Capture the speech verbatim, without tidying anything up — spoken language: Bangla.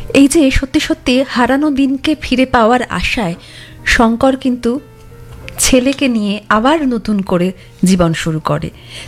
এই যে সত্যি সত্যি হারানো দিনকে ফিরে পাওয়ার আশায় শঙ্কর কিন্তু ছেলেকে নিয়ে আবার নতুন করে জীবন শুরু করে।